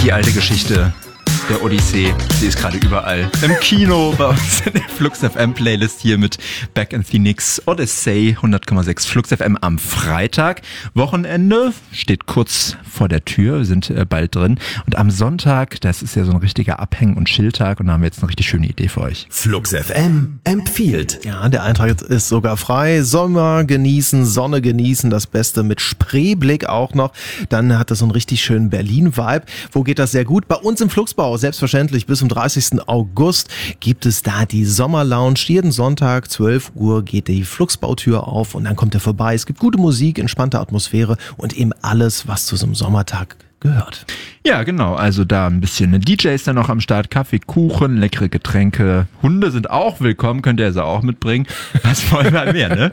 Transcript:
Die alte Geschichte der Odyssee, sie ist gerade überall. Im Kino, bei uns in der Flux FM Playlist hier mit Back in Phoenix Odyssey 100,6 Flux FM am Freitag. Wochenende steht kurz vor der Tür, wir sind bald drin. Und am Sonntag, das ist ja so ein richtiger Abhäng- und Chilltag und da haben wir jetzt eine richtig schöne Idee für euch. Flux FM empfiehlt. Ja, der Eintrag ist sogar frei. Sommer genießen, Sonne genießen, das Beste mit Spreeblick auch noch. Dann hat das so einen richtig schönen Berlin-Vibe. Wo geht das sehr gut? Bei uns im Fluxbau, selbstverständlich bis zum 30. August gibt es da die Sommerlounge. Jeden Sonntag 12 Uhr geht die Fluxbautür auf und dann kommt er vorbei. Es gibt gute Musik, entspannte Atmosphäre und eben alles, was zu so einem Sommertag gehört. Ja, genau. Also da ein bisschen DJs dann noch am Start, Kaffee, Kuchen, leckere Getränke. Hunde sind auch willkommen, könnt ihr also auch mitbringen. Was wollen wir mehr, ne?